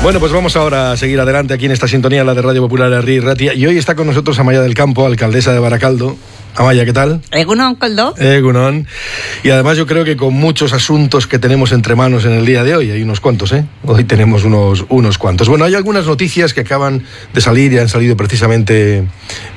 Bueno, pues vamos ahora a seguir adelante aquí en esta sintonía, la de Radio Popular Herri Ratia. Y hoy está con nosotros Amaia del Campo, alcaldesa de Baracaldo. Amaya, ¿qué tal? Egunon, Coldo. Egunon. Y además yo creo que con muchos asuntos que tenemos entre manos en el día de hoy, hay unos cuantos, ¿eh? Hoy tenemos unos cuantos. Bueno, hay algunas noticias que acaban de salir y han salido precisamente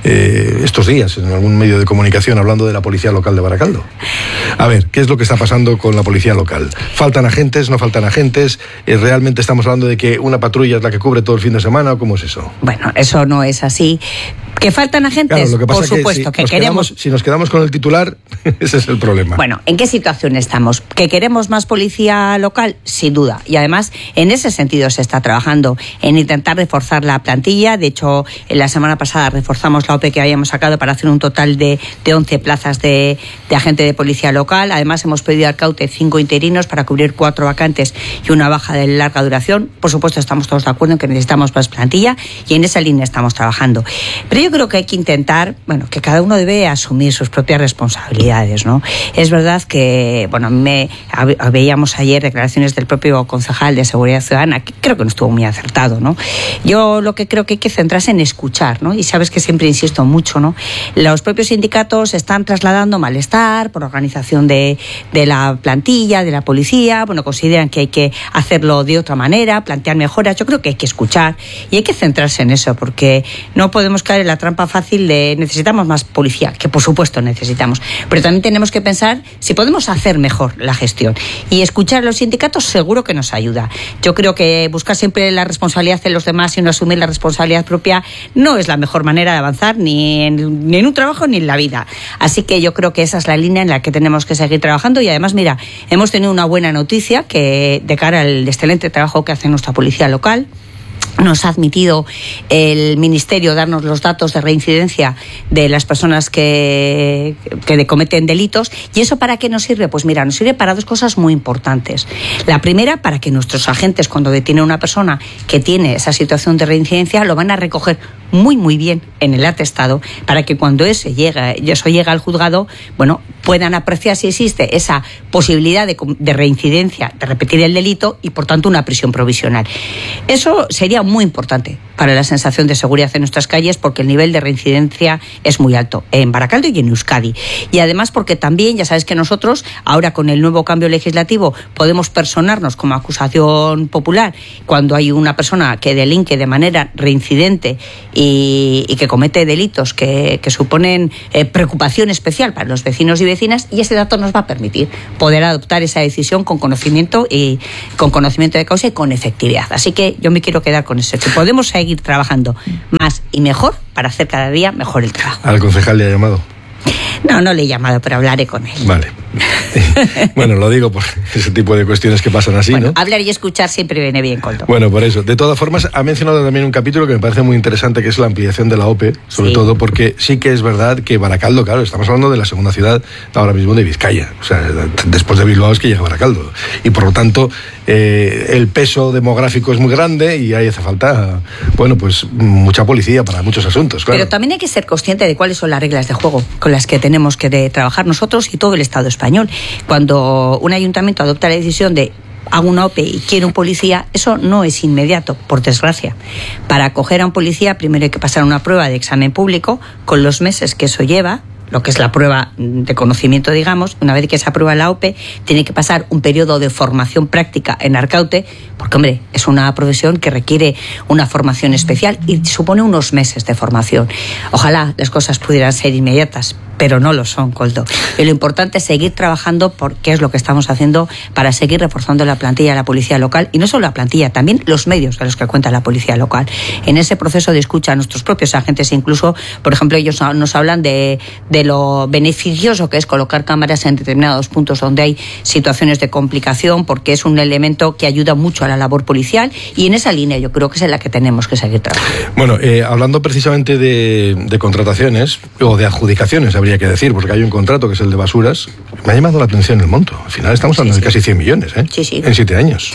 estos días en algún medio de comunicación hablando de la policía local de Baracaldo. A ver, ¿qué es lo que está pasando con la policía local? ¿Faltan agentes? ¿No faltan agentes? ¿Realmente estamos hablando de que una patrulla es la que cubre todo el fin de semana o cómo es eso? Bueno, eso no es así. ¿Que faltan agentes? Claro, lo que pasa por supuesto, que que queremos... Si nos quedamos con el titular, ese es el problema. Bueno, ¿en qué situación estamos? ¿Que queremos más policía local? Sin duda. Y además, en ese sentido se está trabajando, en intentar reforzar la plantilla. De hecho, en la semana pasada reforzamos la OPE que habíamos sacado para hacer un total de 11 plazas de agente de policía local. Además, hemos pedido al Caute 5 interinos para cubrir 4 vacantes y una baja de larga duración. Por supuesto, estamos todos de acuerdo en que necesitamos más plantilla y en esa línea estamos trabajando. Pero yo creo que hay que intentar, bueno, que cada uno debe asumir sus propias responsabilidades, ¿no? Es verdad que, bueno, veíamos ayer declaraciones del propio concejal de Seguridad Ciudadana, que creo que no estuvo muy acertado, ¿no? Yo lo que creo que hay que centrarse en escuchar, ¿no? Y sabes que siempre insisto mucho, ¿no? Los propios sindicatos están trasladando malestar por organización de la plantilla, de la policía, bueno, consideran que hay que hacerlo de otra manera, plantear mejoras. Yo creo que hay que escuchar y hay que centrarse en eso, porque no podemos caer en la trampa fácil de necesitamos más policía, que por supuesto necesitamos, pero también tenemos que pensar si podemos hacer mejor la gestión, y escuchar a los sindicatos seguro que nos ayuda. Yo creo que buscar siempre la responsabilidad de los demás y no asumir la responsabilidad propia no es la mejor manera de avanzar ni en un trabajo ni en la vida. Así que yo creo que esa es la línea en la que tenemos que seguir trabajando. Y además, mira, hemos tenido una buena noticia que de cara al excelente trabajo que hace nuestra policía local. Nos ha admitido el Ministerio darnos los datos de reincidencia de las personas que cometen delitos. ¿Y eso para qué nos sirve? Pues mira, nos sirve para 2 cosas muy importantes. La primera, para que nuestros agentes, cuando detienen a una persona que tiene esa situación de reincidencia, lo van a recoger muy bien en el atestado, para que cuando eso llega al juzgado, bueno, puedan apreciar si existe esa posibilidad de reincidencia, de repetir el delito y por tanto una prisión provisional. Eso sería muy importante para la sensación de seguridad en nuestras calles, porque el nivel de reincidencia es muy alto en Baracaldo y en Euskadi. Y además porque también, ya sabes que nosotros, ahora con el nuevo cambio legislativo, podemos personarnos como acusación popular cuando hay una persona que delinque de manera reincidente y que comete delitos que suponen preocupación especial para los vecinos y vecinas, y ese dato nos va a permitir poder adoptar esa decisión con conocimiento de causa y con efectividad. Así que yo me quiero quedar con eso, que podemos seguir trabajando más y mejor para hacer cada día mejor el trabajo. ¿Al concejal le ha llamado? No le he llamado, pero hablaré con él. Vale. Bueno, lo digo por ese tipo de cuestiones que pasan así, bueno, ¿no? Hablar y escuchar siempre viene bien, Coldo. Bueno, por eso. De todas formas, ha mencionado también un capítulo que me parece muy interesante, que es la ampliación de la OPE, sobre todo porque sí que es verdad que Baracaldo, claro, estamos hablando de la segunda ciudad ahora mismo de Vizcaya. O sea, después de Bilbao es que llega Baracaldo. Y por lo tanto, el peso demográfico es muy grande y ahí hace falta, bueno, pues mucha policía para muchos asuntos, claro. Pero también hay que ser consciente de cuáles son las reglas de juego con las que tenemos que trabajar nosotros y todo el Estado español. Cuando un ayuntamiento adopta la decisión de hago una OPE y quiero un policía, eso no es inmediato, por desgracia. Para acoger a un policía primero hay que pasar una prueba de examen público con los meses que eso lleva, lo que es la prueba de conocimiento, digamos. Una vez que se aprueba la OPE, tiene que pasar un periodo de formación práctica en Arkaute, porque, hombre, es una profesión que requiere una formación especial y supone unos meses de formación. Ojalá las cosas pudieran ser inmediatas, pero no lo son, Coldo. Y lo importante es seguir trabajando, porque es lo que estamos haciendo para seguir reforzando la plantilla de la policía local, y no solo la plantilla, también los medios de los que cuenta la policía local. En ese proceso de escucha a nuestros propios agentes, incluso, por ejemplo, ellos nos hablan de lo beneficioso que es colocar cámaras en determinados puntos donde hay situaciones de complicación, porque es un elemento que ayuda mucho a la labor policial, y en esa línea yo creo que es en la que tenemos que seguir trabajando. Bueno, hablando precisamente de contrataciones o de adjudicaciones, habría habría que decir, porque hay un contrato que es el de basuras. Me ha llamado la atención el monto. Al final estamos hablando de casi 100 millones, ¿eh? Sí. En 7 años.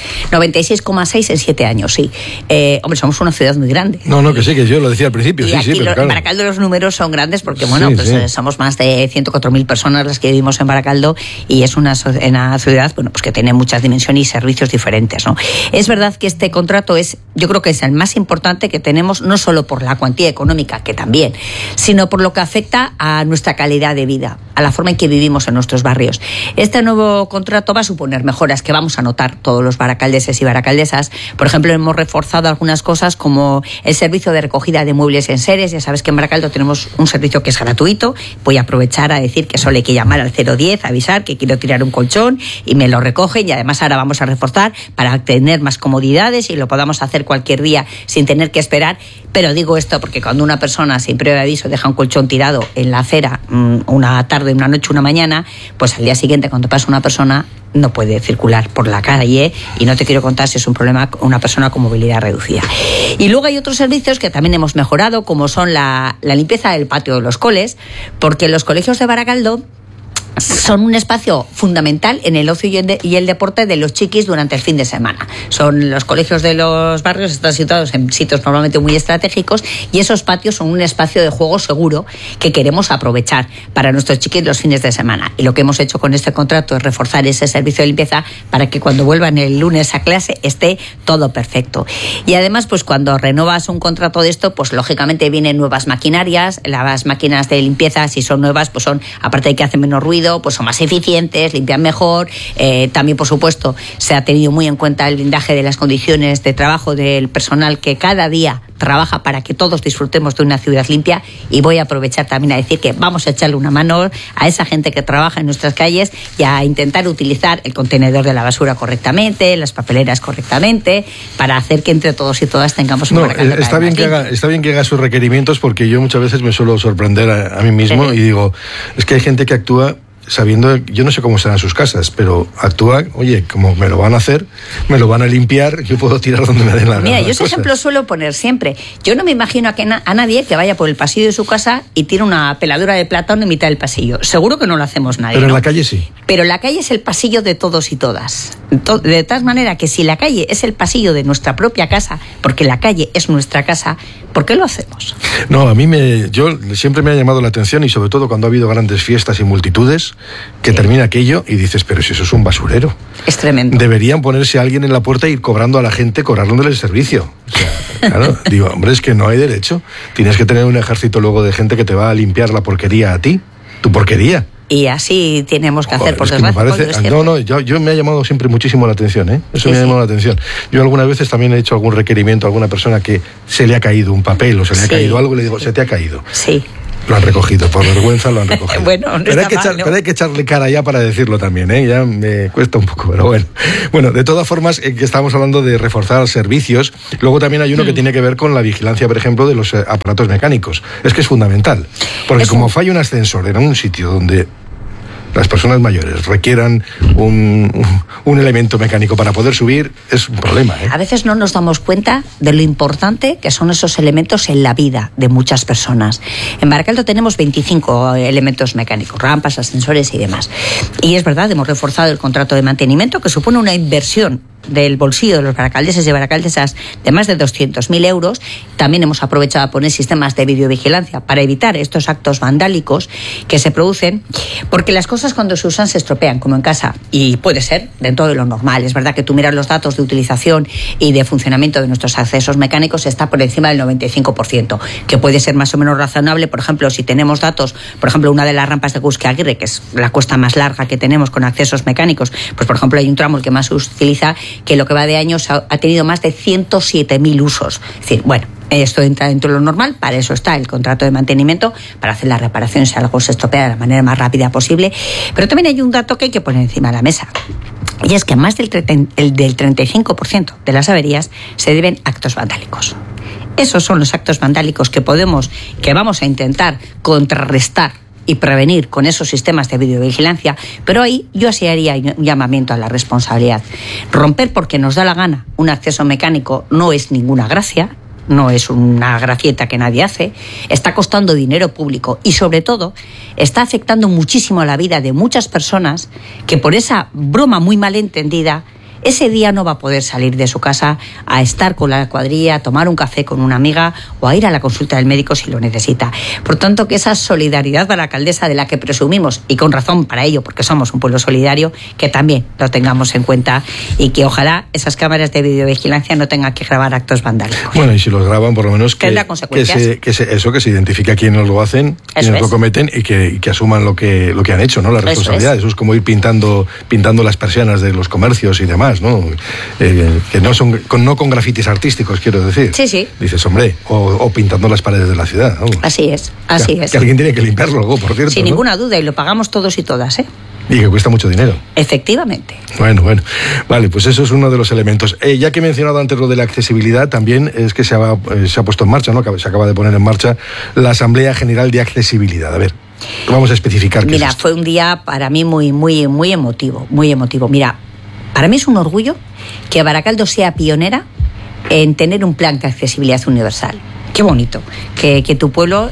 96,6 en 7 años, sí. Hombre, somos una ciudad muy grande. No, que sí, que yo lo decía al principio. Y aquí pero claro. En Baracaldo los números son grandes porque, somos más de 104.000 personas las que vivimos en Baracaldo y es una ciudad, pues que tiene muchas dimensiones y servicios diferentes, ¿no? Es verdad que este contrato yo creo que es el más importante que tenemos, no solo por la cuantía económica, que también, sino por lo que afecta a nuestra calidad de vida, a la forma en que vivimos en nuestros barrios. Este nuevo contrato va a suponer mejoras que vamos a notar todos los baracaldeses y baracaldesas. Por ejemplo, hemos reforzado algunas cosas como el servicio de recogida de muebles en seres. Ya sabes que en Baracaldo tenemos un servicio que es gratuito. Voy a aprovechar a decir que solo hay que llamar al 010, avisar que quiero tirar un colchón y me lo recogen, y además ahora vamos a reforzar para tener más comodidades y lo podamos hacer cualquier día sin tener que esperar. Pero digo esto porque cuando una persona sin previo aviso deja un colchón tirado en la acera una tarde, una noche, una mañana, pues al día siguiente cuando pasa una persona no puede circular por la calle, y no te quiero contar si es un problema una persona con movilidad reducida. Y luego hay otros servicios que también hemos mejorado, como son la limpieza del patio de los coles, porque los colegios de Baracaldo son un espacio fundamental en el ocio y el deporte de los chiquis durante el fin de semana. Los colegios de los barrios están situados en sitios normalmente muy estratégicos, y esos patios son un espacio de juego seguro que queremos aprovechar para nuestros chiquis los fines de semana. Y lo que hemos hecho con este contrato es reforzar ese servicio de limpieza para que cuando vuelvan el lunes a clase esté todo perfecto. Y además, pues cuando renovas un contrato de esto, pues lógicamente vienen nuevas maquinarias. Las máquinas de limpieza, si son nuevas, pues son, aparte de que hacen menos ruido, pues son más eficientes, limpian mejor. También, por supuesto, se ha tenido muy en cuenta el blindaje de las condiciones de trabajo del personal que cada día trabaja para que todos disfrutemos de una ciudad limpia. Y voy a aprovechar también a decir que vamos a echarle una mano a esa gente que trabaja en nuestras calles y a intentar utilizar el contenedor de la basura correctamente, las papeleras correctamente, para hacer que entre todos y todas tengamos un Baracaldo. Está bien que haga sus requerimientos, porque yo muchas veces me suelo sorprender a mí mismo y digo, es que hay gente que actúa sabiendo, yo no sé cómo serán sus casas, pero actúa, oye, como me lo van a hacer, me lo van a limpiar, yo puedo tirar donde me den la gana. Mira, yo ese ejemplo suelo poner siempre. Yo no me imagino a nadie que vaya por el pasillo de su casa y tire una peladura de plátano en mitad del pasillo. Seguro que no lo hacemos nadie. Pero ¿no? En la calle sí. Pero la calle es el pasillo de todos y todas. De tal manera que si la calle es el pasillo de nuestra propia casa, porque la calle es nuestra casa, ¿por qué lo hacemos? No, yo siempre me ha llamado la atención, y sobre todo cuando ha habido grandes fiestas y multitudes, que termina aquello y dices, pero si eso es un basurero. Es tremendo. Deberían ponerse a alguien en la puerta e ir cobrando a la gente, cobrarle el servicio. O sea, claro, digo, hombre, es que no hay derecho. Tienes que tener un ejército luego de gente que te va a limpiar la porquería a ti, tu porquería. Y así tenemos que hacer, por desgracia. Yo me ha llamado siempre muchísimo la atención, ¿eh? Eso me ha llamado la atención. Yo algunas veces también he hecho algún requerimiento a alguna persona que se le ha caído un papel o se le ha caído algo, y le digo, se te ha caído. Sí. Lo han recogido, por vergüenza lo han recogido. Bueno, no pero hay que echarle cara ya para decirlo también, ¿eh? Ya me cuesta un poco, pero bueno. Bueno, de todas formas, que estamos hablando de reforzar servicios, luego también hay uno que tiene que ver con la vigilancia, por ejemplo, de los aparatos mecánicos. Es que es fundamental, porque como falla un ascensor en un sitio donde las personas mayores requieran un elemento mecánico para poder subir, es un problema, ¿eh? A veces no nos damos cuenta de lo importante que son esos elementos en la vida de muchas personas. En Baracaldo tenemos 25 elementos mecánicos, rampas, ascensores y demás. Y es verdad, hemos reforzado el contrato de mantenimiento, que supone una inversión del bolsillo de los baracaldeses y baracaldesas de más de 200.000 euros. También hemos aprovechado a poner sistemas de videovigilancia para evitar estos actos vandálicos que se producen, porque las cosas cuando se usan se estropean, como en casa, y puede ser dentro de lo normal. Es verdad que tú miras los datos de utilización y de funcionamiento de nuestros accesos mecánicos, está por encima del 95%, que puede ser más o menos razonable. Por ejemplo, si tenemos datos, por ejemplo, una de las rampas de Cusque Aguirre, que es la cuesta más larga que tenemos con accesos mecánicos, pues por ejemplo hay un tramo el que más se utiliza, que lo que va de años ha tenido más de 107.000 usos. Es decir, bueno, esto entra dentro de lo normal, para eso está el contrato de mantenimiento, para hacer las reparaciones si algo se estropea de la manera más rápida posible. Pero también hay un dato que hay que poner encima de la mesa, y es que más del 35% de las averías se deben a actos vandálicos. Esos son los actos vandálicos que vamos a intentar contrarrestar y prevenir con esos sistemas de videovigilancia, pero ahí yo sí haría un llamamiento a la responsabilidad. Romper porque nos da la gana un acceso mecánico no es ninguna gracia, no es una gracieta que nadie hace, está costando dinero público y sobre todo está afectando muchísimo la vida de muchas personas que por esa broma muy mal entendida ese día no va a poder salir de su casa a estar con la cuadrilla, a tomar un café con una amiga o a ir a la consulta del médico si lo necesita. Por tanto, que esa solidaridad baracaldesa de la que presumimos, y con razón para ello, porque somos un pueblo solidario, que también lo tengamos en cuenta y que ojalá esas cámaras de videovigilancia no tengan que grabar actos vandálicos. Bueno, y si los graban, por lo menos que se identifique a quienes lo hacen, quienes lo cometen y que asuman lo que han hecho, ¿no? La responsabilidad. Eso es como ir pintando las persianas de los comercios y demás, ¿no? Que no son no con grafitis artísticos, quiero decir. Sí. Dices, hombre, o pintando las paredes de la ciudad. Vamos. Así es. Que alguien tiene que limpiarlo luego, por cierto. Sin ninguna duda, y lo pagamos todos y todas, ¿eh? Y que cuesta mucho dinero. Efectivamente. Bueno. Vale, pues eso es uno de los elementos. Ya que he mencionado antes lo de la accesibilidad, también es que se ha puesto en marcha, ¿no? Se acaba de poner en marcha la Asamblea General de Accesibilidad. A ver, vamos a especificar qué es esto. Fue un día para mí muy emotivo, muy emotivo. Mira, para mí es un orgullo que Baracaldo sea pionera en tener un plan de accesibilidad universal. Qué bonito que tu pueblo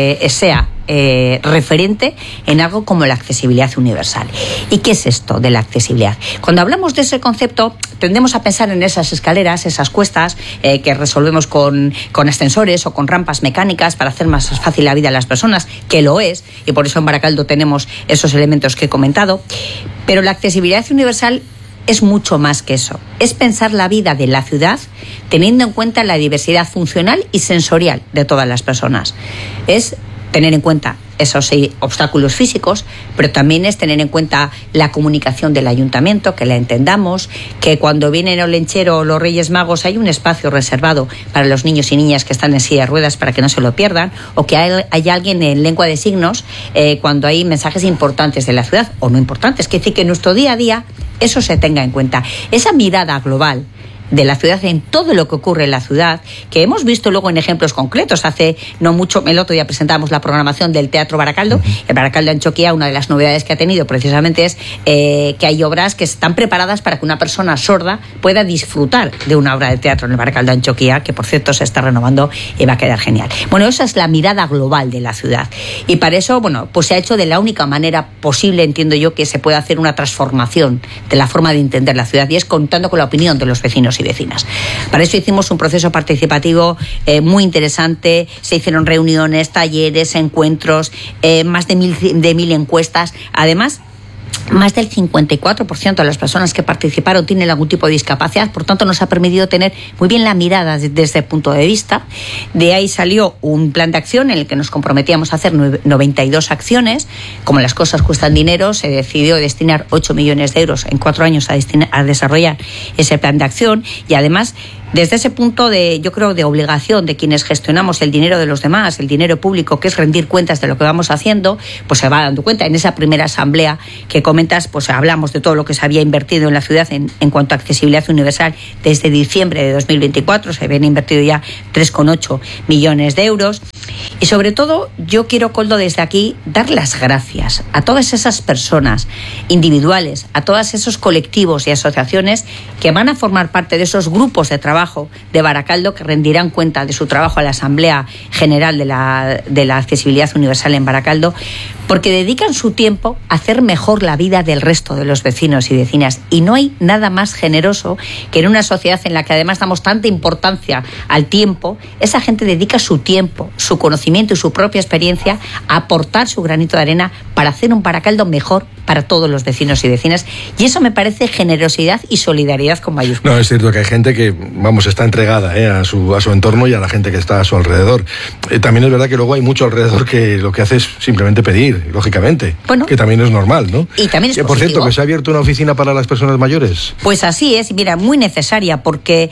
sea referente en algo como la accesibilidad universal. ¿Y qué es esto de la accesibilidad? Cuando hablamos de ese concepto, tendemos a pensar en esas escaleras, esas cuestas que resolvemos con ascensores o con rampas mecánicas para hacer más fácil la vida a las personas, que lo es, y por eso en Baracaldo tenemos esos elementos que he comentado. Pero la accesibilidad universal es mucho más que eso. Es pensar la vida de la ciudad teniendo en cuenta la diversidad funcional y sensorial de todas las personas. Es tener en cuenta esos obstáculos físicos, pero también es tener en cuenta la comunicación del ayuntamiento, que la entendamos, que cuando vienen el Olenchero o los Reyes Magos hay un espacio reservado para los niños y niñas que están en silla de ruedas para que no se lo pierdan, o que hay alguien en lengua de signos cuando hay mensajes importantes de la ciudad o no importantes. Que decir que en nuestro día a día eso se tenga en cuenta. Esa mirada global de la ciudad, en todo lo que ocurre en la ciudad, que hemos visto luego en ejemplos concretos. Hace no mucho, el otro día presentábamos la programación del Teatro Baracaldo. El Baracaldo Antxokia, una de las novedades que ha tenido precisamente es que hay obras que están preparadas para que una persona sorda pueda disfrutar de una obra de teatro en el Baracaldo Antxokia, que por cierto se está renovando y va a quedar genial. Bueno, esa es la mirada global de la ciudad. Y para eso, bueno, pues se ha hecho de la única manera posible, entiendo yo, que se puede hacer una transformación de la forma de entender la ciudad, y es contando con la opinión de los vecinos y vecinas. Para eso hicimos un proceso participativo muy interesante. Se hicieron reuniones, talleres, encuentros, más de 1.000 encuestas. Además, más del 54% de las personas que participaron tienen algún tipo de discapacidad, por tanto nos ha permitido tener muy bien la mirada desde este punto de vista. De ahí salió un plan de acción en el que nos comprometíamos a hacer 92 acciones. Como las cosas cuestan dinero, se decidió destinar 8 millones de euros en 4 años a desarrollar ese plan de acción, y además desde ese punto yo creo, de obligación de quienes gestionamos el dinero de los demás, el dinero público, que es rendir cuentas de lo que vamos haciendo, pues se va dando cuenta. En esa primera asamblea que comentas, pues hablamos de todo lo que se había invertido en la ciudad en cuanto a accesibilidad universal desde diciembre de 2024. Se habían invertido ya 3,8 millones de euros. Y sobre todo, yo quiero, Koldo, desde aquí dar las gracias a todas esas personas individuales, a todos esos colectivos y asociaciones que van a formar parte de esos grupos de trabajo de Baracaldo, que rendirán cuenta de su trabajo a la Asamblea General de la Accesibilidad Universal en Baracaldo, porque dedican su tiempo a hacer mejor la vida del resto de los vecinos y vecinas. Y no hay nada más generoso que en una sociedad en la que además damos tanta importancia al tiempo, esa gente dedica su tiempo, su conocimiento y su propia experiencia a aportar su granito de arena para hacer un Baracaldo mejor para todos los vecinos y vecinas. Y eso me parece generosidad y solidaridad con mayúsculas. No, es cierto que hay gente que, está entregada a su entorno y a la gente que está a su alrededor. También es verdad que luego hay mucho alrededor que lo que hace es simplemente pedir, lógicamente, bueno, que también es normal, ¿no? Y también es positivo. Por cierto, que se ha abierto una oficina para las personas mayores. Pues así es, mira, muy necesaria, porque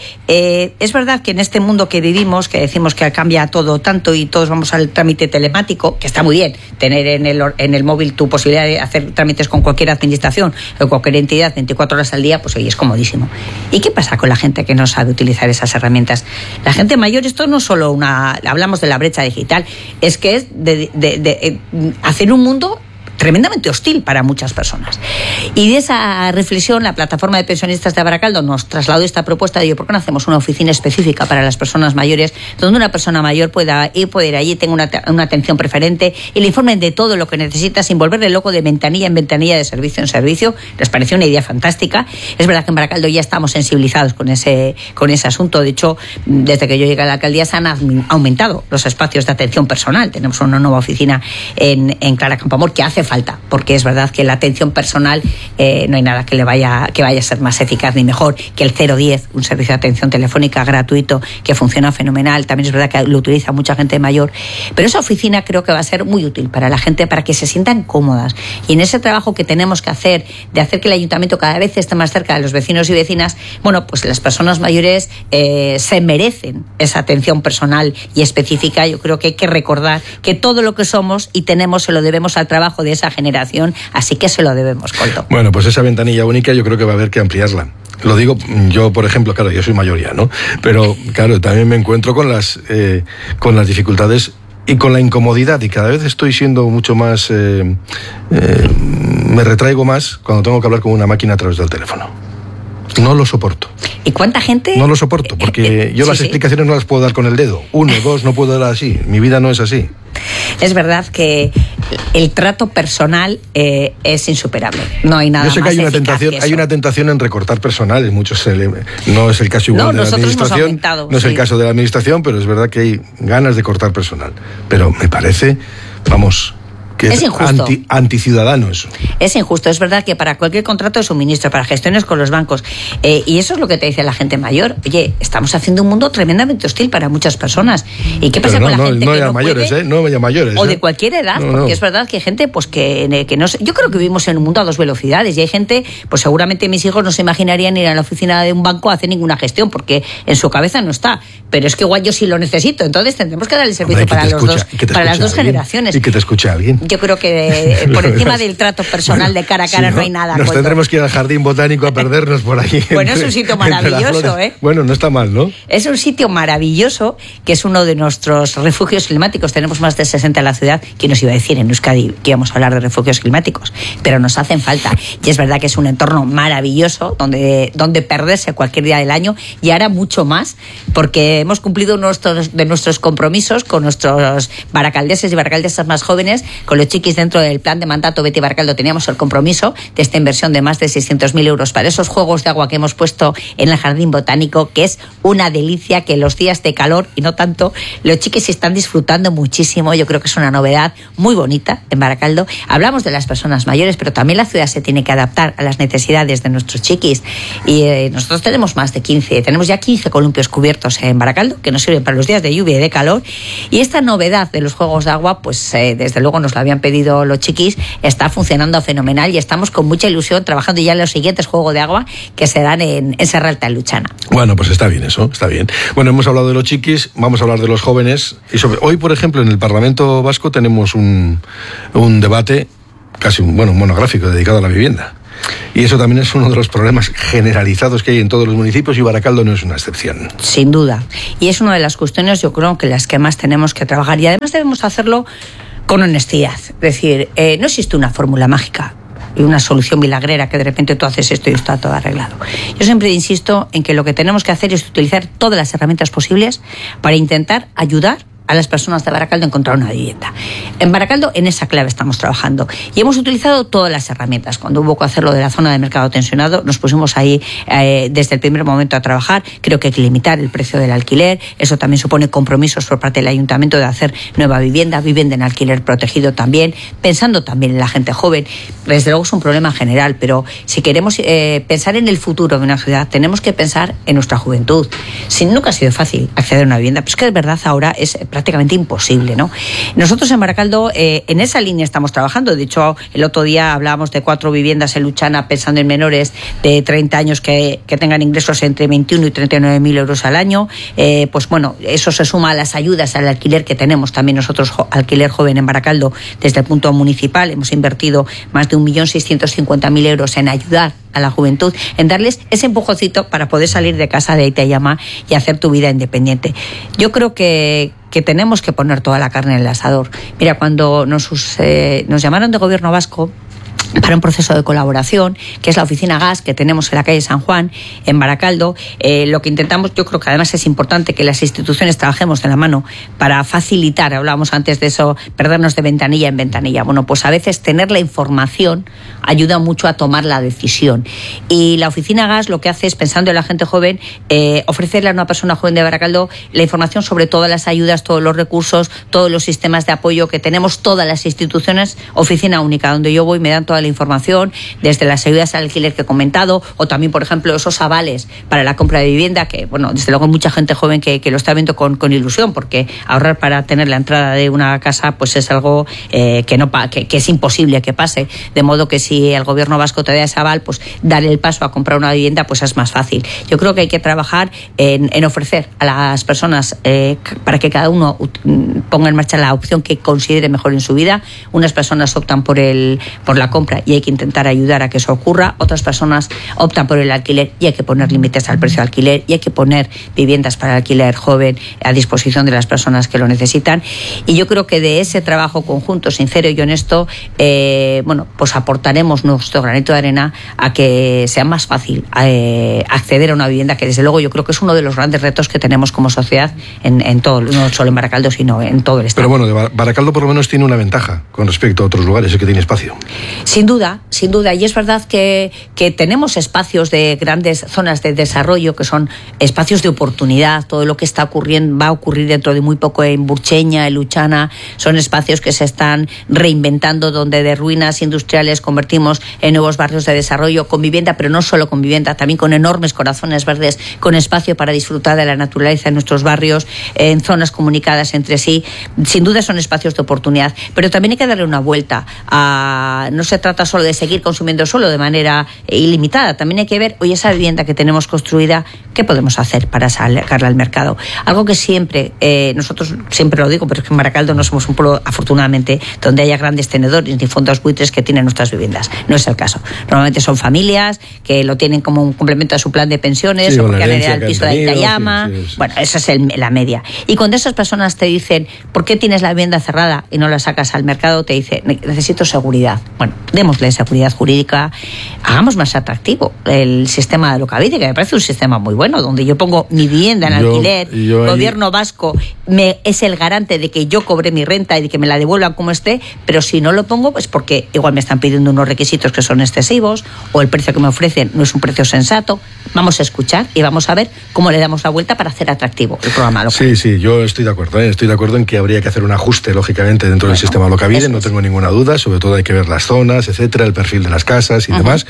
es verdad que en este mundo que vivimos, que decimos que cambia todo tanto y todos vamos al trámite telemático, que está muy bien, tener en el móvil tu posibilidad de hacer trámites con cualquier administración o cualquier entidad 24 horas al día, pues oye, es comodísimo. ¿Y qué pasa con la gente que no sabe utilizar esas herramientas? La gente mayor, esto no es solo hablamos de la brecha digital, es que es de hacer un mundo tremendamente hostil para muchas personas. Y de esa reflexión, la plataforma de pensionistas de Baracaldo nos trasladó esta propuesta de, ¿por qué no hacemos una oficina específica para las personas mayores, donde una persona mayor pueda ir allí, tenga una atención preferente y le informen de todo lo que necesita sin volverle loco de ventanilla en ventanilla, de servicio en servicio? Les pareció una idea fantástica. Es verdad que en Baracaldo ya estamos sensibilizados con ese asunto. De hecho, desde que yo llegué a la alcaldía se han aumentado los espacios de atención personal. Tenemos una nueva oficina en Clara Campoamor, que hace falta, porque es verdad que la atención personal no hay nada que vaya a ser más eficaz ni mejor que el 010, un servicio de atención telefónica gratuito que funciona fenomenal. También es verdad que lo utiliza mucha gente mayor, pero esa oficina creo que va a ser muy útil para la gente, para que se sientan cómodas. Y en ese trabajo que tenemos que hacer, de hacer que el ayuntamiento cada vez esté más cerca de los vecinos y vecinas, bueno, pues las personas mayores se merecen esa atención personal y específica. Yo creo que hay que recordar que todo lo que somos y tenemos se lo debemos al trabajo de esa generación, así que se lo debemos, Coldo. Bueno, pues esa ventanilla única yo creo que va a haber que ampliarla. Lo digo yo, por ejemplo, claro, yo soy mayoría, ¿no? Pero claro, también me encuentro con las dificultades y con la incomodidad, y cada vez estoy siendo mucho más, me retraigo más cuando tengo que hablar con una máquina a través del teléfono. No lo soporto. ¿Y cuánta gente? No lo soporto, porque yo las explicaciones no las puedo dar con el dedo. 1, 2, no puedo dar así. Mi vida no es así. Es verdad que el trato personal es insuperable. No hay nada más. Yo sé que hay una tentación en recortar personal en muchos. No es el caso igual de la administración. No es el caso de la administración, pero es verdad que hay ganas de cortar personal. Pero me parece, vamos, que es injusto. Anticiudadano eso. Es injusto. Es verdad que para cualquier contrato de suministro, para gestiones con los bancos, y eso es lo que te dice la gente mayor, oye, estamos haciendo un mundo tremendamente hostil para muchas personas. ¿Y qué pasa con la gente que no mayores, puede? No ya mayores. O de cualquier edad, porque es verdad que hay gente pues que no sé. Yo creo que vivimos en un mundo a 2 velocidades, y hay gente, pues seguramente mis hijos no se imaginarían ir a la oficina de un banco a hacer ninguna gestión, porque en su cabeza no está. Pero es que igual yo sí lo necesito, entonces tendremos que dar el servicio para las dos generaciones. Y que te escuche alguien. Yo creo que por encima del trato personal de cara a cara no hay nada. Nos tendremos que ir al jardín botánico a perdernos por ahí. Bueno, es un sitio maravilloso, ¿eh? Bueno, no está mal, ¿no? Es un sitio maravilloso, que es uno de nuestros refugios climáticos. Tenemos más de 60 en la ciudad. ¿Quién nos iba a decir en Euskadi que íbamos a hablar de refugios climáticos? Pero nos hacen falta. Y es verdad que es un entorno maravilloso donde perderse cualquier día del año, y ahora mucho más, porque hemos cumplido de nuestros compromisos con nuestros baracaldeses y baracaldesas más jóvenes, con los chiquis dentro del plan de mandato Betty Baracaldo. Teníamos el compromiso de esta inversión de más de 600.000 euros para esos juegos de agua que hemos puesto en el jardín botánico, que es una delicia, que los días de calor y no tanto, los chiquis están disfrutando muchísimo. Yo creo que es una novedad muy bonita en Baracaldo. Hablamos de las personas mayores, pero también la ciudad se tiene que adaptar a las necesidades de nuestros chiquis, y nosotros tenemos más de 15, tenemos ya 15 columpios cubiertos en Baracaldo que nos sirven para los días de lluvia y de calor, y esta novedad de los juegos de agua, pues desde luego nos lo habían pedido los chiquis, está funcionando fenomenal, y estamos con mucha ilusión trabajando ya en los siguientes juegos de agua que serán en Serra Alta, en Luchana. Bueno, pues está bien eso, está bien. Bueno, hemos hablado de los chiquis, vamos a hablar de los jóvenes, y hoy, por ejemplo, en el Parlamento Vasco tenemos un debate, casi un monográfico dedicado a la vivienda. Y eso también es uno de los problemas generalizados que hay en todos los municipios, y Baracaldo no es una excepción. Sin duda. Y es una de las cuestiones, yo creo, que las que más tenemos que trabajar. Y además debemos hacerlo con honestidad. Es decir, no existe una fórmula mágica y una solución milagrera que de repente tú haces esto y está todo arreglado. Yo siempre insisto en que lo que tenemos que hacer es utilizar todas las herramientas posibles para intentar ayudar a las personas de Baracaldo a encontrar una vivienda. En Baracaldo, en esa clave estamos trabajando. Y hemos utilizado todas las herramientas. Cuando hubo que hacerlo de la zona de mercado tensionado, nos pusimos ahí desde el primer momento a trabajar. Creo que hay que limitar el precio del alquiler. Eso también supone compromisos por parte del ayuntamiento de hacer nueva vivienda en alquiler protegido también, pensando también en la gente joven. Desde luego es un problema general, pero si queremos pensar en el futuro de una ciudad, tenemos que pensar en nuestra juventud. Nunca ha sido fácil acceder a una vivienda, pero es que de verdad ahora es prácticamente imposible, ¿no? Nosotros en Baracaldo en esa línea estamos trabajando. De hecho, el otro día hablábamos de 4 viviendas en Luchana, pensando en menores de 30 años que tengan ingresos entre 21 y 39.000 euros al año. Pues bueno, eso se suma a las ayudas al alquiler que tenemos también nosotros, alquiler joven en Baracaldo, desde el punto municipal. Hemos invertido más de 1.650.000 euros en ayudar a la juventud, en darles ese empujoncito para poder salir de casa de Aita-Llama y hacer tu vida independiente. Yo creo que tenemos que poner toda la carne en el asador. Mira, cuando nos llamaron de Gobierno vasco para un proceso de colaboración, que es la oficina GAS que tenemos en la calle San Juan, en Baracaldo, lo que intentamos, yo creo que además es importante que las instituciones trabajemos de la mano para facilitar, hablábamos antes de eso, perdernos de ventanilla en ventanilla. Bueno, pues a veces tener la información ayuda mucho a tomar la decisión. Y la oficina GAS lo que hace es, pensando en la gente joven, ofrecerle a una persona joven de Baracaldo la información sobre todas las ayudas, todos los recursos, todos los sistemas de apoyo que tenemos todas las instituciones, oficina única, donde yo voy, me dan toda la información, desde las ayudas al alquiler que he comentado, o también, por ejemplo, esos avales para la compra de vivienda, que, bueno, desde luego hay mucha gente joven que lo está viendo con ilusión, porque ahorrar para tener la entrada de una casa, pues es algo que es imposible que pase, de modo que si el Gobierno vasco te da ese aval, pues dar el paso a comprar una vivienda, pues es más fácil. Yo creo que hay que trabajar en ofrecer a las personas, para que cada uno ponga en marcha la opción que considere mejor en su vida. Unas personas optan por la compra y hay que intentar ayudar a que eso ocurra. Otras personas optan por el alquiler y hay que poner límites al precio de alquiler y hay que poner viviendas para alquiler joven a disposición de las personas que lo necesitan. Y yo creo que de ese trabajo conjunto, sincero y honesto, pues aportaremos nuestro granito de arena a que sea más fácil acceder a una vivienda, que desde luego yo creo que es uno de los grandes retos que tenemos como sociedad en todo, no solo en Baracaldo, sino en todo el estado. Pero bueno, Baracaldo por lo menos tiene una ventaja con respecto a otros lugares, es que tiene espacio. Sin duda, y es verdad que tenemos espacios de grandes zonas de desarrollo que son espacios de oportunidad. Todo lo que está ocurriendo va a ocurrir dentro de muy poco en Burcheña, en Luchana, son espacios que se están reinventando, donde de ruinas industriales convertimos en nuevos barrios de desarrollo con vivienda, pero no solo con vivienda, también con enormes corazones verdes, con espacio para disfrutar de la naturaleza en nuestros barrios, en zonas comunicadas entre sí. Sin duda son espacios de oportunidad, pero también hay que darle una vuelta. No se trata solo de seguir consumiendo solo de manera ilimitada, también hay que ver, oye, esa vivienda que tenemos construida, ¿qué podemos hacer para sacarla al mercado? Algo que siempre, nosotros siempre lo digo, pero es que en Baracaldo no somos un pueblo, afortunadamente, donde haya grandes tenedores ni fondos buitres que tienen nuestras viviendas. No es el caso. Normalmente son familias que lo tienen como un complemento a su plan de pensiones, o porque han heredado el piso de Aita-Llama. Sí. Bueno, esa es la media. Y cuando esas personas te dicen, ¿por qué tienes la vivienda cerrada y no la sacas al mercado? Te dice, necesito seguridad. Bueno, démosle seguridad jurídica, hagamos más atractivo el sistema de Alokabide, que me parece un sistema muy bueno, donde yo pongo mi vivienda en alquiler, Gobierno vasco es el garante de que yo cobre mi renta y de que me la devuelvan como esté, pero si no lo pongo, pues porque igual me están pidiendo unos requisitos que son excesivos, o el precio que me ofrecen no es un precio sensato. Vamos a escuchar y vamos a ver cómo le damos la vuelta para hacer atractivo el programa Alokabide. Sí, yo estoy de acuerdo en que habría que hacer un ajuste, lógicamente, dentro del sistema Alokabide, no tengo ninguna duda, sobre todo hay que ver las zonas, etcétera, el perfil de las casas y demás,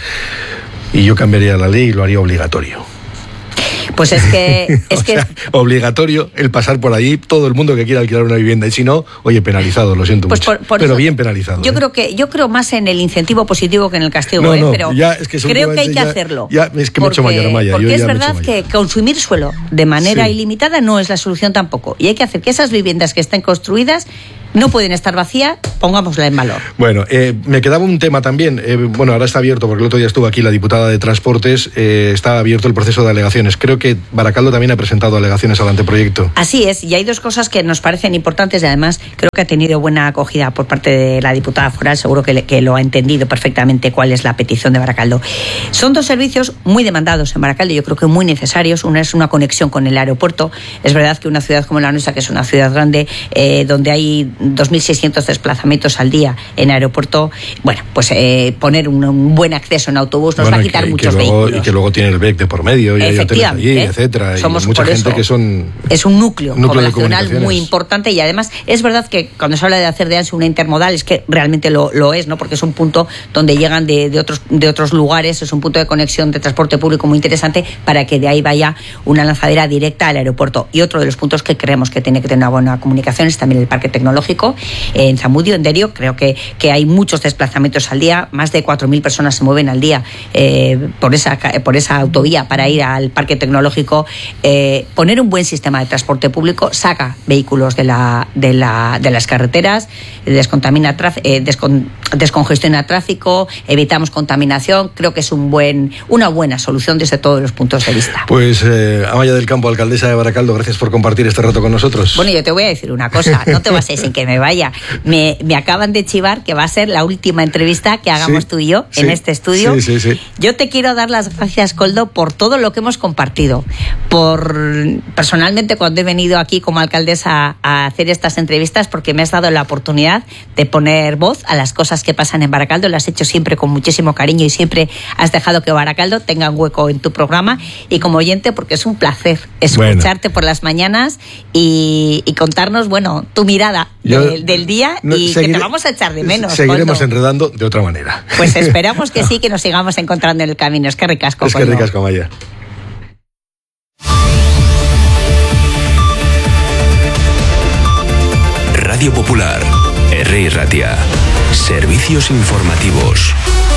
y yo cambiaría la ley y lo haría obligatorio. Pues es que obligatorio el pasar por allí, todo el mundo que quiera alquilar una vivienda, y si no, oye, penalizado, lo siento mucho, pero eso, bien penalizado. Yo creo más en el incentivo positivo que en el castigo, pero creo que hay que hacerlo. Es que me he hecho Maya. Porque es verdad que consumir suelo de manera ilimitada no es la solución tampoco, y hay que hacer que esas viviendas que estén construidas no pueden estar vacías, pongámosla en valor. Bueno, me quedaba un tema también. Ahora está abierto, porque el otro día estuvo aquí la diputada de Transportes, está abierto el proceso de alegaciones. Creo que Baracaldo también ha presentado alegaciones al anteproyecto. Así es, y hay dos cosas que nos parecen importantes y además creo que ha tenido buena acogida por parte de la diputada foral, seguro que lo ha entendido perfectamente cuál es la petición de Baracaldo. Son dos servicios muy demandados en Baracaldo, yo creo que muy necesarios. Una es una conexión con el aeropuerto. Es verdad que una ciudad como la nuestra, que es una ciudad grande, donde hay 2.600 desplazamientos al día en aeropuerto, poner un buen acceso en autobús nos va a quitar muchos vehículos. Y que luego tiene el BEC de por medio, y hay hoteles allí, etcétera. Somos, y mucha gente que son... Es un núcleo poblacional muy importante, y además es verdad que cuando se habla de hacer de ANSI una intermodal, es que realmente lo es, ¿no? Porque es un punto donde llegan de otros lugares, es un punto de conexión de transporte público muy interesante para que de ahí vaya una lanzadera directa al aeropuerto. Y otro de los puntos que creemos que tiene que tener una buena comunicación es también el parque tecnológico. En Zamudio, en Derio, creo que hay muchos desplazamientos al día, más de 4.000 personas se mueven al día por esa autovía para ir al parque tecnológico. Poner un buen sistema de transporte público saca vehículos de las carreteras, descontamina descongestiona el tráfico, evitamos contaminación. Creo que es una buena solución desde todos los puntos de vista. Pues Amaya del Campo, alcaldesa de Baracaldo, gracias por compartir este rato con nosotros. Bueno, yo te voy a decir una cosa, no te vas a ir sin que me vaya. Me acaban de chivar que va a ser la última entrevista que hagamos tú y yo en este estudio. Sí. Yo te quiero dar las gracias, Koldo, por todo lo que hemos compartido. Personalmente, cuando he venido aquí como alcaldesa a hacer estas entrevistas, porque me has dado la oportunidad de poner voz a las cosas que pasan en Baracaldo. Lo has hecho siempre con muchísimo cariño y siempre has dejado que Baracaldo tenga un hueco en tu programa. Y como oyente, porque es un placer escucharte por las mañanas y contarnos, tu mirada del día y que te vamos a echar de menos. Seguiremos Koldo. enredando de otra manera. Pues esperamos que sí, que nos sigamos encontrando en el camino. Es que ricasco, Es que ricasco, Amaya. Radio Popular, R. Ratia. Servicios informativos.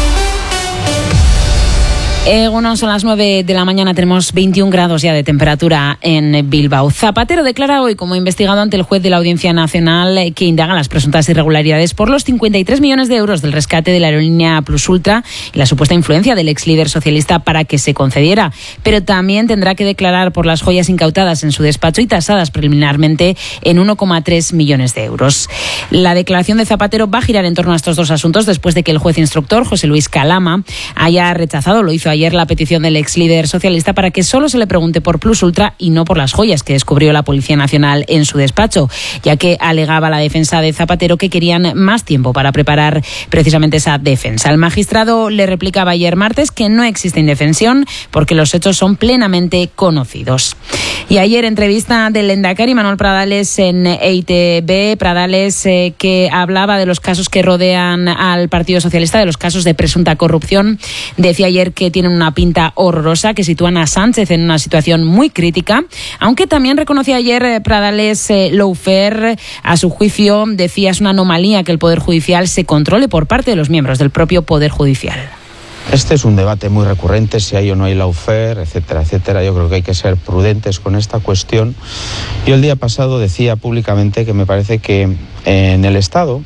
Bueno, son las 9 de la mañana, tenemos 21 grados ya de temperatura en Bilbao. Zapatero declara hoy como investigado ante el juez de la Audiencia Nacional que indaga las presuntas irregularidades por los 53 millones de euros del rescate de la aerolínea Plus Ultra y la supuesta influencia del ex líder socialista para que se concediera. Pero también tendrá que declarar por las joyas incautadas en su despacho y tasadas preliminarmente en 1,3 millones de euros. La declaración de Zapatero va a girar en torno a estos dos asuntos después de que el juez instructor, José Luis Calama, haya rechazado, lo hizo ayer, la petición del ex líder socialista para que solo se le pregunte por Plus Ultra y no por las joyas que descubrió la Policía Nacional en su despacho, ya que alegaba la defensa de Zapatero que querían más tiempo para preparar precisamente esa defensa. El magistrado le replicaba ayer martes que no existe indefensión porque los hechos son plenamente conocidos. Y ayer, entrevista del lehendakari Manuel Pradales en EITB, Pradales que hablaba de los casos que rodean al Partido Socialista, de los casos de presunta corrupción. Decía ayer que tienen una pinta horrorosa, que sitúan a Sánchez en una situación muy crítica, aunque también reconocía ayer Pradales lawfare. A su juicio, decía, es una anomalía que el Poder Judicial se controle por parte de los miembros del propio Poder Judicial. Este es un debate muy recurrente, si hay o no hay lawfare, etcétera, etcétera. Yo creo que hay que ser prudentes con esta cuestión. Yo el día pasado decía públicamente que me parece que en el Estado,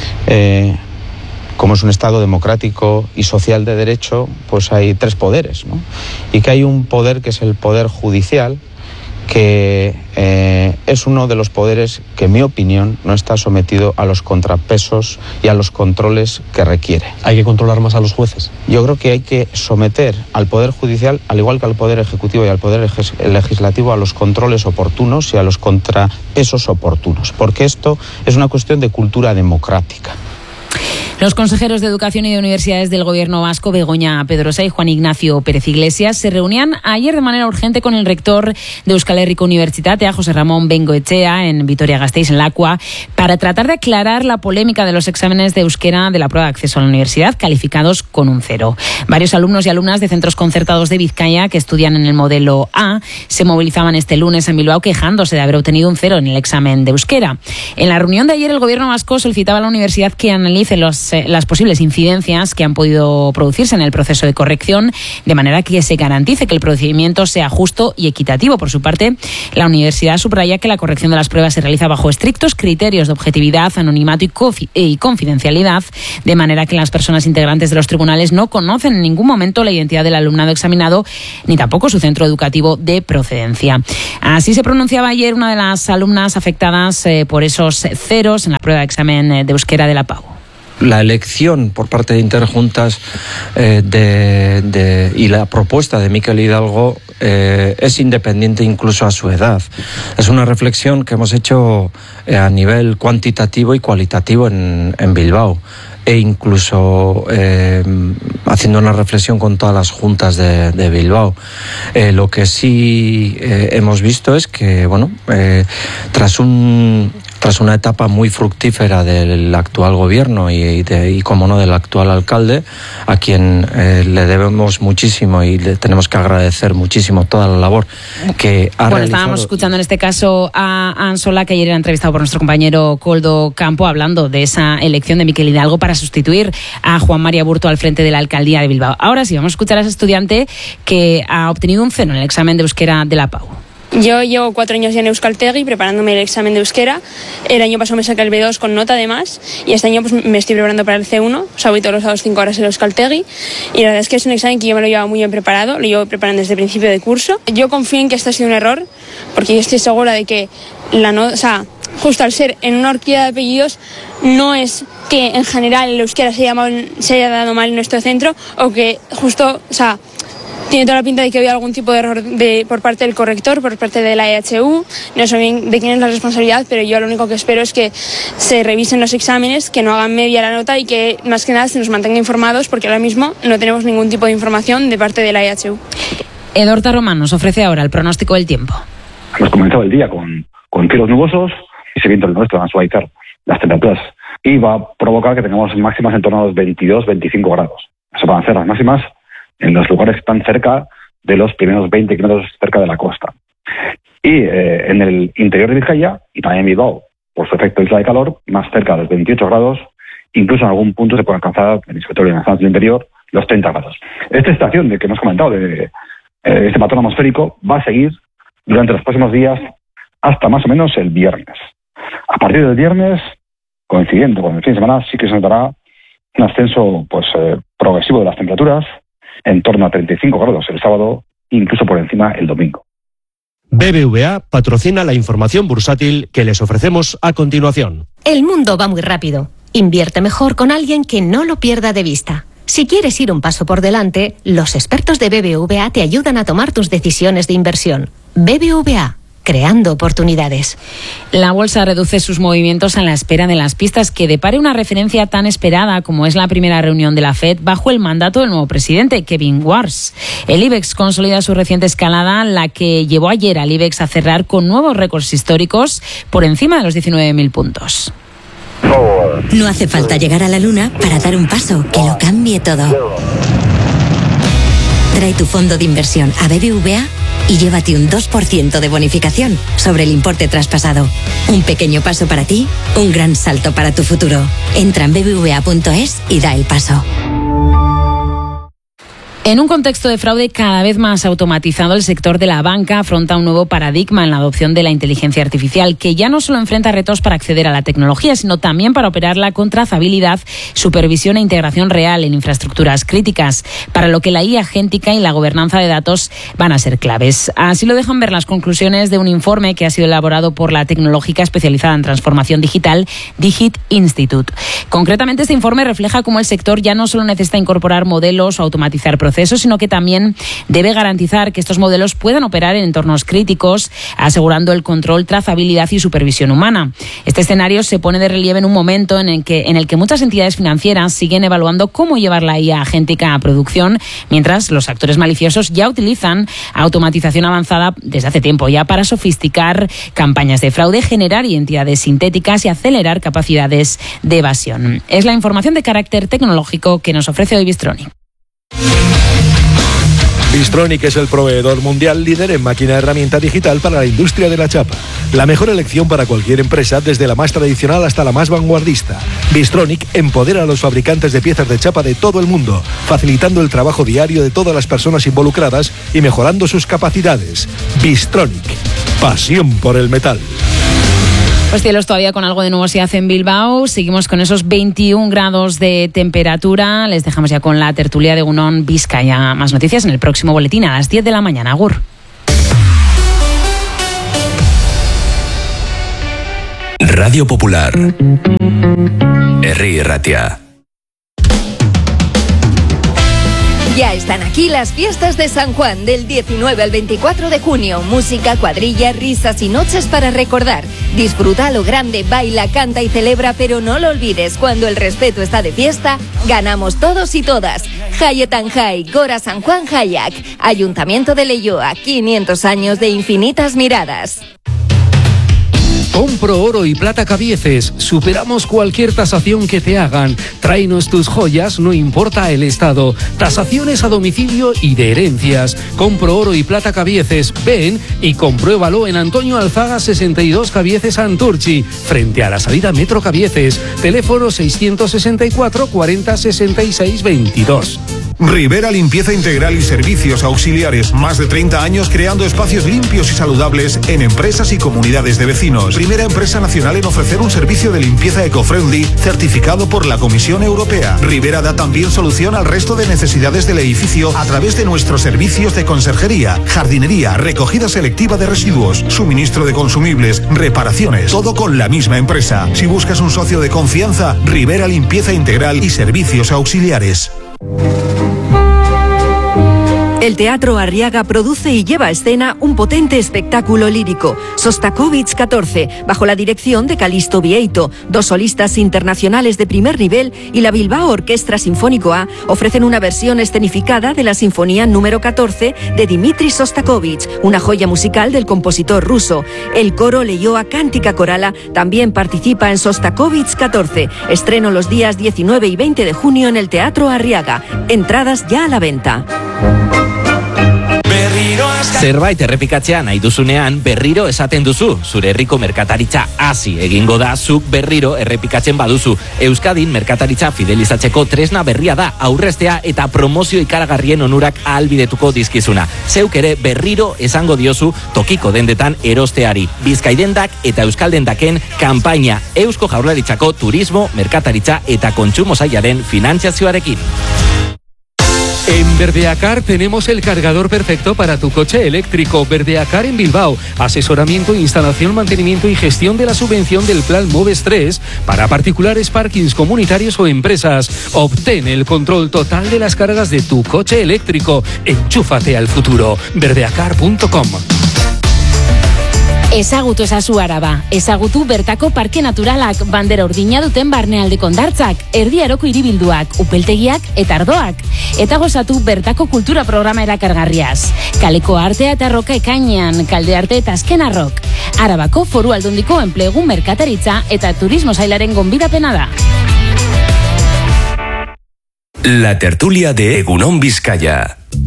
como es un Estado democrático y social de derecho, pues hay tres poderes, ¿no? Y que hay un poder que es el Poder Judicial, que es uno de los poderes que, en mi opinión, no está sometido a los contrapesos y a los controles que requiere. ¿Hay que controlar más a los jueces? Yo creo que hay que someter al Poder Judicial, al igual que al Poder Ejecutivo y al Poder Legislativo, a los controles oportunos y a los contrapesos oportunos, porque esto es una cuestión de cultura democrática. Los consejeros de Educación y de Universidades del Gobierno vasco, Begoña Pedrosa y Juan Ignacio Pérez Iglesias, se reunían ayer de manera urgente con el rector de Euskal Herriko Unibertsitatea, José Ramón Bengoechea, en Vitoria-Gasteiz, en Lakua, para tratar de aclarar la polémica de los exámenes de euskera de la prueba de acceso a la universidad, calificados con un 0. Varios alumnos y alumnas de centros concertados de Vizcaya que estudian en el modelo A se movilizaban este lunes en Bilbao quejándose de haber obtenido un 0 en el examen de euskera. En la reunión de ayer, el Gobierno vasco solicitaba a la universidad que analice las posibles incidencias que han podido producirse en el proceso de corrección, de manera que se garantice que el procedimiento sea justo y equitativo. Por su parte, la universidad subraya que la corrección de las pruebas se realiza bajo estrictos criterios de objetividad, anonimato y confidencialidad, de manera que las personas integrantes de los tribunales no conocen en ningún momento la identidad del alumnado examinado, ni tampoco su centro educativo de procedencia. Así se pronunciaba ayer una de las alumnas afectadas por esos ceros en la prueba de examen de euskera de la PAU. La elección por parte de Interjuntas y la propuesta de Mikel Hidalgo es independiente incluso a su edad. Es una reflexión que hemos hecho a nivel cuantitativo y cualitativo en Bilbao, e incluso haciendo una reflexión con todas las juntas de Bilbao. Lo que sí hemos visto es que, tras una etapa muy fructífera del actual gobierno y como no, del actual alcalde, a quien le debemos muchísimo y le tenemos que agradecer muchísimo toda la labor que ha realizado. Estábamos escuchando en este caso a Ansola, que ayer era entrevistado por nuestro compañero Koldo Campo, hablando de esa elección de Mikel Hidalgo para sustituir a Juan María Burto al frente de la alcaldía de Bilbao. Ahora sí, vamos a escuchar a ese estudiante que ha obtenido un 0 en el examen de euskera de la PAU. Yo llevo 4 años ya en Euskaltegi preparándome el examen de euskera. El año pasado me saqué el B2 con nota además y este año pues me estoy preparando para el C1. O sea, voy todos los sábados 5 horas en Euskaltegi y la verdad es que es un examen que yo me lo llevo muy bien preparado, lo llevo preparando desde el principio de curso. Yo confío en que esto ha sido un error porque yo estoy segura de que justo al ser en una horquilla de apellidos no es que en general el euskera se haya dado mal en nuestro centro o que justo, tiene toda la pinta de que había algún tipo de error por parte del corrector, por parte de la EHU. No sé bien de quién es la responsabilidad, pero yo lo único que espero es que se revisen los exámenes, que no hagan media la nota y que más que nada se nos mantenga informados porque ahora mismo no tenemos ningún tipo de información de parte de la EHU. Edorta Román nos ofrece ahora el pronóstico del tiempo. Hemos comenzado el día con cielos nubosos y ese viento del noreste va a suavizar las temperaturas y va a provocar que tengamos máximas en torno a los 22-25 grados. Eso van a ser las máximas en los lugares que están cerca de los primeros 20 kilómetros cerca de la costa. Y en el interior de Vizcaya y también en Bilbao, por su efecto isla de calor, más cerca de los 28 grados, incluso en algún punto se puede alcanzar, sobre todo en las zonas del interior, los 30 grados. Esta estación de que hemos comentado, de este patrón atmosférico, va a seguir durante los próximos días hasta más o menos el viernes. A partir del viernes, coincidiendo con el fin de semana, sí que se notará un ascenso progresivo de las temperaturas, en torno a 35 grados el sábado, incluso por encima el domingo. BBVA patrocina la información bursátil que les ofrecemos a continuación. El mundo va muy rápido. Invierte mejor con alguien que no lo pierda de vista. Si quieres ir un paso por delante, los expertos de BBVA te ayudan a tomar tus decisiones de inversión. BBVA, creando oportunidades. La bolsa reduce sus movimientos a la espera de las pistas que depare una referencia tan esperada como es la primera reunión de la FED bajo el mandato del nuevo presidente, Kevin Warsh. El IBEX consolida su reciente escalada, la que llevó ayer al IBEX a cerrar con nuevos récords históricos por encima de los 19.000 puntos. No hace falta llegar a la luna para dar un paso que lo cambie todo. Trae tu fondo de inversión a BBVA y llévate un 2% de bonificación sobre el importe traspasado. Un pequeño paso para ti, un gran salto para tu futuro. Entra en bbva.es y da el paso. En un contexto de fraude cada vez más automatizado, el sector de la banca afronta un nuevo paradigma en la adopción de la inteligencia artificial, que ya no solo enfrenta retos para acceder a la tecnología, sino también para operarla con trazabilidad, supervisión e integración real en infraestructuras críticas, para lo que la IA agéntica y la gobernanza de datos van a ser claves. Así lo dejan ver las conclusiones de un informe que ha sido elaborado por la tecnológica especializada en transformación digital Digit Institute. Concretamente, este informe refleja cómo el sector ya no solo necesita incorporar modelos o automatizar procesos, sino que también debe garantizar que estos modelos puedan operar en entornos críticos, asegurando el control, trazabilidad y supervisión humana. Este escenario se pone de relieve en un momento en el que muchas entidades financieras siguen evaluando cómo llevar la IA agéntica a producción, mientras los actores maliciosos ya utilizan automatización avanzada desde hace tiempo ya para sofisticar campañas de fraude, generar identidades sintéticas y acelerar capacidades de evasión. Es la información de carácter tecnológico que nos ofrece hoy Bystronic. Bystronic es el proveedor mundial líder en máquina de herramienta digital para la industria de la chapa. La mejor elección para cualquier empresa, desde la más tradicional hasta la más vanguardista. Bystronic empodera a los fabricantes de piezas de chapa de todo el mundo, facilitando el trabajo diario de todas las personas involucradas y mejorando sus capacidades. Bystronic, pasión por el metal. Pues cielos todavía con algo de nubosidad en Bilbao. Seguimos con esos 21 grados de temperatura. Les dejamos ya con la tertulia de Egunon Vizcaya. Más noticias en el próximo boletín a las 10 de la mañana. Agur. Radio Popular. Herri Ratia. Ya están aquí las fiestas de San Juan del 19 al 24 de junio. Música, cuadrilla, risas y noches para recordar. Disfruta a lo grande, baila, canta y celebra, pero no lo olvides, cuando el respeto está de fiesta, ganamos todos y todas. Hayetan Jai, Gora San Juan Hayak. Ayuntamiento de Leioa, 500 años de infinitas miradas. Compro oro y plata Cabieces. Superamos cualquier tasación que te hagan. Tráenos tus joyas, no importa el estado. Tasaciones a domicilio y de herencias. Compro oro y plata Cabieces. Ven y compruébalo en Antonio Alzaga 62 Cabieces Anturchi, frente a la salida Metro Cabieces. Teléfono 664 40 66 22. Rivera Limpieza Integral y Servicios Auxiliares. Más de 30 años creando espacios limpios y saludables en empresas y comunidades de vecinos. Primera empresa nacional en ofrecer un servicio de limpieza eco-friendly certificado por la Comisión Europea. Rivera da también solución al resto de necesidades del edificio a través de nuestros servicios de conserjería, jardinería, recogida selectiva de residuos, suministro de consumibles, reparaciones, todo con la misma empresa. Si buscas un socio de confianza, Rivera Limpieza Integral y Servicios Auxiliares. El Teatro Arriaga produce y lleva a escena un potente espectáculo lírico, Sostakovich 14, bajo la dirección de Calixto Vieito. 2 solistas internacionales de primer nivel y la Bilbao Orquestra Sinfónico A ofrecen una versión escenificada de la Sinfonía número 14 de Dmitri Sostakovich, una joya musical del compositor ruso. El coro Leioa Cántica Corala también participa en Sostakovich 14, estreno los días 19 y 20 de junio en el Teatro Arriaga. Entradas ya a la venta. Zerbait errepikatzea nahi duzunean berriro esaten duzu. Zure herriko merkataritza hasi egingo da zuk berriro errepikatzen baduzu. Euskadin merkataritza fidelizatzeko tresna berria da, aurreztea eta promozio ikaragarrien onurak ahalbidetuko dizkizuna. Zeuk ere berriro esango diozu tokiko dendetan erosteari. Bizkaidendak eta Euskaldendaken kanpaina Eusko Jaurlaritzako turismo, merkataritza eta kontsumo sailaren finantziazioarekin. En Verdeacar tenemos el cargador perfecto para tu coche eléctrico. Verdeacar en Bilbao. Asesoramiento, instalación, mantenimiento y gestión de la subvención del Plan Moves 3 para particulares, parkings comunitarios o empresas. Obtén el control total de las cargas de tu coche eléctrico. Enchúfate al futuro. Verdeacar.com. Ezagutu ezazu Araba, ezagutu bertako parke naturalak, bandera urdina duten barnealdeko hondartzak, erdi aroko hiribilduak, upeltegiak eta ardoak. Eta gozatu bertako kultura programa erakargarriaz. Kaleko artea eta roka ekainean, kalde arte eta azken arrok. Arabako Foru Aldundiko enplegu, merkataritza eta turismo sailaren gonbidapena da. La tertulia de Egunon Vizcaya.